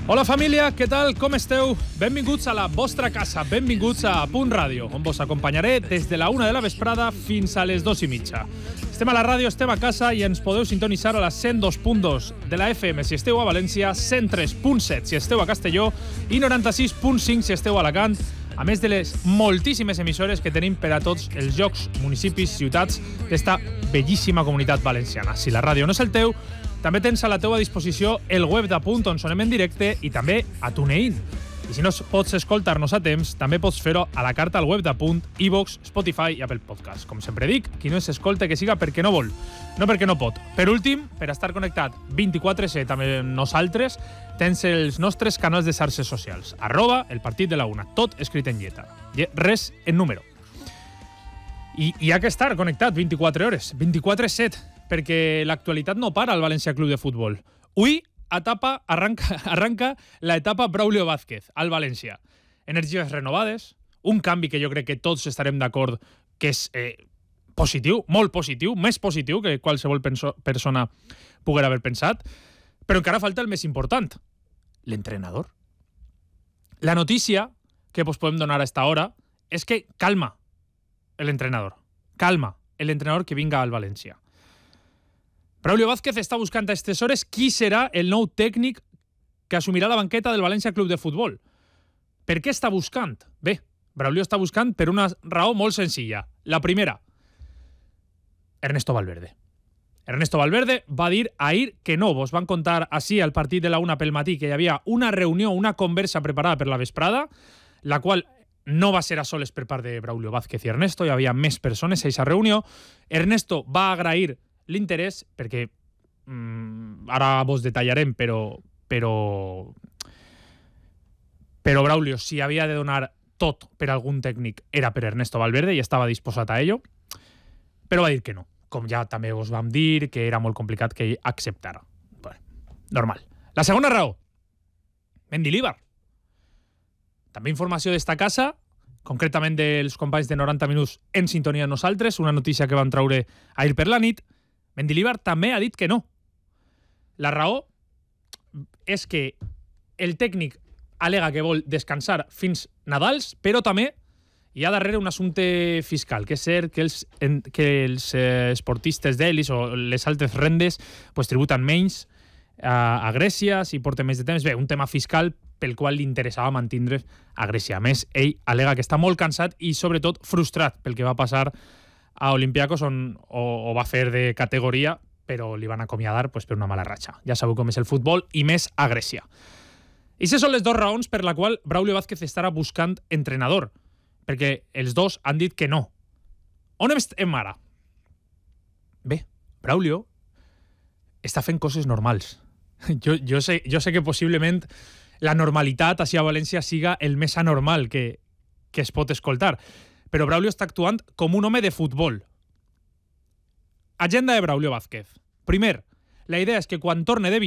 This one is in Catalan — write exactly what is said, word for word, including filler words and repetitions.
Hola família, què tal? Com esteu? Benvinguts a la vostra casa, benvinguts a Punt Ràdio, on vos acompanyaré des de la una de la vesprada fins a les dos i mitja. Estem a la ràdio, estem a casa i ens podeu sintonitzar a la cent dos punt dos de la F M si esteu a València, cent tres punt set si esteu a Castelló i noranta-sis punt cinc si esteu a Alacant, a més de les moltíssimes emissores que tenim per a tots els llocs, municipis, ciutats d'esta bellíssima comunitat valenciana. Si la ràdio no és el teu, també tens a la teua disposició el web de Punt, on sonem en directe, i també a TuneIn. I si no pots escoltar-nos a temps, també pots fer-ho a la carta al web de Punt, iVoox, Spotify i Apple Podcast. Com sempre dic, qui no s'escolta que siga perquè no vol, no perquè no pot. Per últim, per estar connectat vint-i-quatre set amb nosaltres, tens els nostres canals de xarxes socials. Arroba el partit de la una, tot escrit en lletra. Res en número. I hi ha que estar connectat vint-i-quatre hores, vint-i-quatre set, perquè l'actualitat no para al València Club de Futbol. Avui etapa, arranca, arranca l'etapa Braulio Vázquez al València. Energies renovades, un canvi que jo crec que tots estarem d'acord que és eh, positiu, molt positiu, més positiu que qualsevol penso, persona poguera haver pensat, però encara falta el més important, l'entrenador. La notícia que vos podem donar a esta hora és que calma l'entrenador, calma l'entrenador que vinga al València. Braulio Vázquez està buscant a aquestes hores qui serà el nou tècnic que assumirà la banqueta del València Club de Futbol. Per què està buscant? Bé, Braulio està buscant per una raó molt senzilla. La primera, Ernesto Valverde. Ernesto Valverde va dir ahir que no. Vos van contar així al partit de la una pel matí que hi havia una reunió, una conversa preparada per la vesprada, la qual no va ser a soles per part de Braulio Vázquez i Ernesto, hi havia més persones a aquesta reunió. Ernesto va agrair l'interès, perquè mm, ara vos detallarem, però, però, però Braulio, si havia de donar tot per algun tècnic, era per Ernesto Valverde i estava disposat a ello, però va dir que no, com ja també vos vam dir, que era molt complicat que ell acceptara. Bueno, normal. La segona raó, Mendilibar. També informació d'esta casa, concretament dels companys de noranta minuts en sintonia amb nosaltres, una notícia que vam traure ahir per la nit. Mendilibar també ha dit que no. La raó és que el tècnic alega que vol descansar fins Nadals, però també hi ha darrere un assumpte fiscal, que és cert que els, que els eh, esportistes d'elis o les altes rendes pues, tributen menys a, a Grècia, si porten més de temps. Bé, un tema fiscal pel qual li interessava mantindre a Grècia. A més, ell alega que està molt cansat i, sobretot, frustrat pel que va passar a Olympiacos, on o, o va fer de categoria, però li van acomiadar pues, per una mala ratxa. Ja sabeu com és el futbol, i més a Grècia. I aquestes són les dues raons per la qual Braulio Vázquez estarà buscant entrenador, perquè els dos han dit que no. On estem ara? Bé, Braulio està fent coses normals. Jo, jo, sé, jo sé que possiblement la normalitat així a València siga el més anormal que, que es pot escoltar, però Braulio està actuant com un home de futbol. Agenda de Braulio Vázquez. Primer, la idea és que quan torne de